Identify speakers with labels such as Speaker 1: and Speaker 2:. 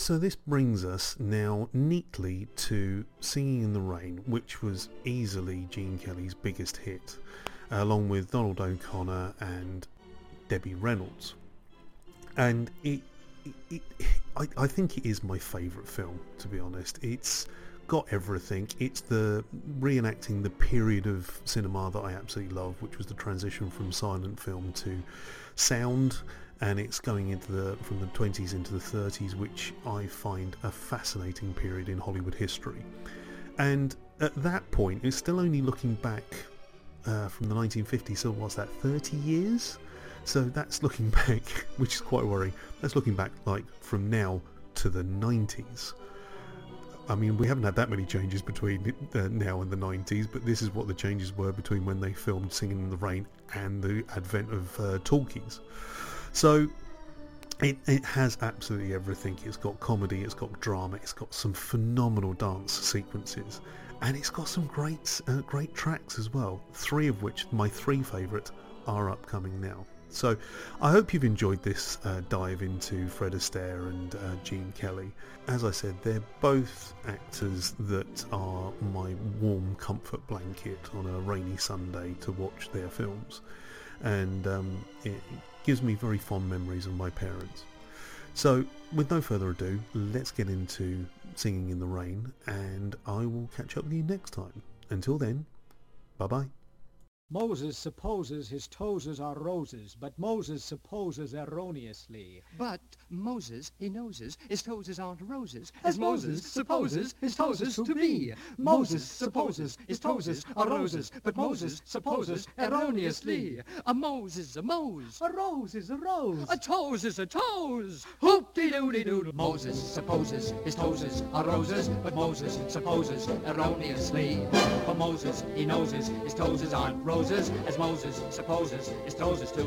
Speaker 1: So this brings us now neatly to Singing in the Rain, which was easily Gene Kelly's biggest hit, along with Donald O'Connor and Debbie Reynolds. And I think it is my favourite film, to be honest. It's got everything. It's the reenacting the period of cinema that I absolutely love, which was the transition from silent film to sound, and it's going into from the 20s into the 30s, which I find a fascinating period in Hollywood history. And at that point, it's still only looking back from the 1950s, so what's that, 30 years? So that's looking back, which is quite worrying. That's looking back like from now to the 90s. I mean, we haven't had that many changes between now and the 90s, but this is what the changes were between when they filmed Singing in the Rain and the advent of talkies. So it has absolutely everything. It's got comedy, it's got drama, it's got some phenomenal dance sequences, and it's got some great tracks as well, three of which, my three favourite, are upcoming now. So I hope you've enjoyed this dive into Fred Astaire and Gene Kelly. As I said, they're both actors that are my warm comfort blanket on a rainy Sunday to watch their films, and it gives me very fond memories of my parents. So with no further ado, let's get into Singing in the Rain, and I will catch up with you next time. Until then, bye bye.
Speaker 2: Moses supposes his toes are roses, but Moses supposes erroneously.
Speaker 3: But Moses, he noses, his toes aren't roses, as Moses supposes his toes to be. Moses supposes his toes are roses, but Moses supposes erroneously. A Mose is a Mose.
Speaker 2: A rose is a rose.
Speaker 3: A toes is a toes. Hoop-de-doo-de-doo. Moses supposes his toes are roses, but Moses supposes erroneously. For Moses, he noses, his toes aren't roses, as Moses supposes his toes to